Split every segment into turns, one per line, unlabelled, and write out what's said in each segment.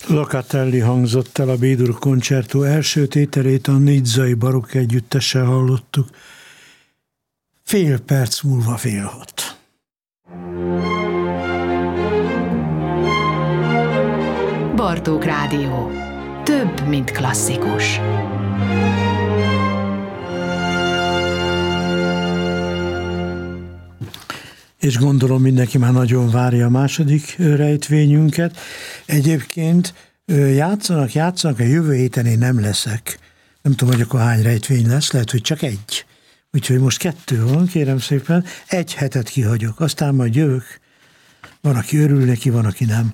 Locatelli hangzott el, a B-dur koncertó első tételét a Nizzai Barokk együttessel hallottuk. Fél perc múlva 5:30.
Bartók Rádió. Több, mint klasszikus.
És gondolom mindenki már nagyon várja a második rejtvényünket. Egyébként játszanak, a jövő héten én nem leszek. Nem tudom, hogy akkor hány rejtvény lesz, lehet, hogy csak egy. Úgyhogy most 2 van, kérem szépen. 1 hetet kihagyok, aztán majd jövök. Van, aki örül neki, van, aki nem.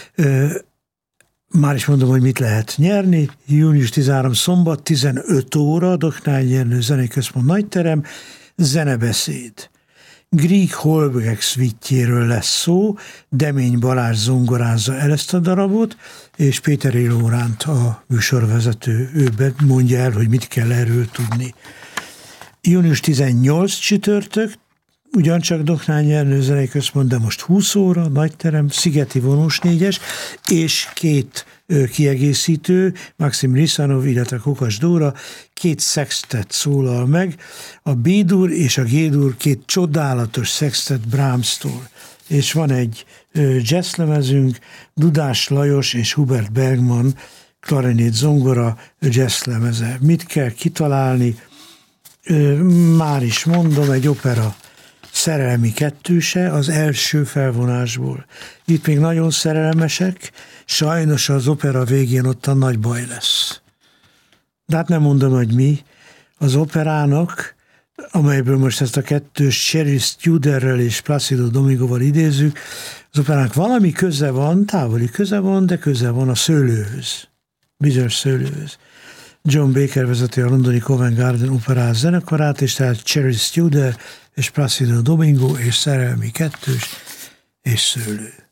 Már is mondom, hogy mit lehet nyerni. Június 13 szombat, 15 óra, Doknány Ernő Zeneközpont Nagyterem, zenebeszéd. Grieg Holberg szvittjéről lesz szó, Demény Balázs zongorázza el ezt a darabot, és Péteri Lóránt a műsorvezető, ő mondja el, hogy mit kell erről tudni. Június 18 csütörtök, ugyancsak Doknány Ernő Zeneközpont, de most 20 óra, Nagyterem, Szigeti vonós 4-es, és 2 kiegészítő, Maxim Liszanov, illetve Kokas Dóra, 2 szextet szólal meg, a B-dur és a G-dur 2 csodálatos szextet Brahmstól. És van egy jazzlemezünk, Dudás Lajos és Hubert Bergman klarinét zongora jazzlemeze. Mit kell kitalálni? Már is mondom, egy opera szerelmi kettőse az első felvonásból. Itt még nagyon szerelmesek, sajnos az opera végén ott a nagy baj lesz. De hát nem mondom, hogy mi. Az operának, amelyből most ezt a kettős Sherry Studerrel és Placido Domingoval idézzük, az operának valami köze van, távoli köze van, de köze van a szőlőhöz. Bizonyos szőlőhöz. John Baker vezeti a londoni Covent Garden operás zenekarát, és tehát Sherry Studer és Placido Domingo és szerelmi kettős és szőlő.